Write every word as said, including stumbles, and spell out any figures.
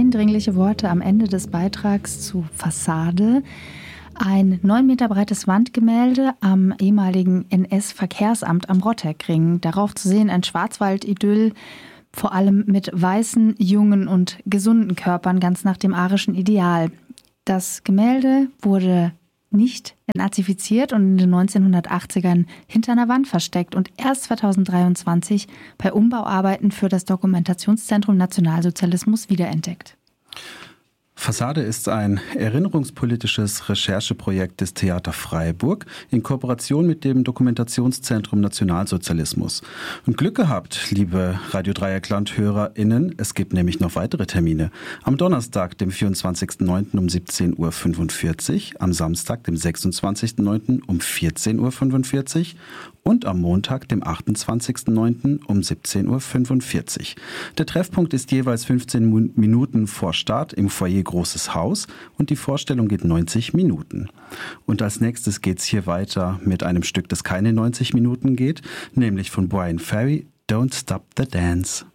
eindringliche Worte am Ende des Beitrags zu Fassade. Ein neun Meter breites Wandgemälde am ehemaligen N S-Verkehrsamt am Rotterkring. Darauf zu sehen ein Schwarzwald-Idyll, vor allem mit weißen, jungen und gesunden Körpern, ganz nach dem arischen Ideal. Das Gemälde wurde nicht entnazifiziert und in den neunzehnhundertachtzigern hinter einer Wand versteckt und erst zweitausenddreiundzwanzig bei Umbauarbeiten für das Dokumentationszentrum Nationalsozialismus wiederentdeckt. Fassade ist ein erinnerungspolitisches Rechercheprojekt des Theater Freiburg in Kooperation mit dem Dokumentationszentrum Nationalsozialismus. Und Glück gehabt, liebe Radio Dreieckland-HörerInnen, es gibt nämlich noch weitere Termine. Am Donnerstag, dem vierundzwanzigsten neunten um siebzehn Uhr fünfundvierzig, am Samstag, dem sechsundzwanzigsten neunten um vierzehn Uhr fünfundvierzig und am Montag, dem achtundzwanzigsten neunten um siebzehn Uhr fünfundvierzig. Der Treffpunkt ist jeweils fünfzehn Minuten vor Start im Foyer Großes Haus und die Vorstellung geht neunzig Minuten. Und als nächstes geht's hier weiter mit einem Stück, das keine neunzig Minuten geht, nämlich von Brian Ferry, Don't Stop the Dance.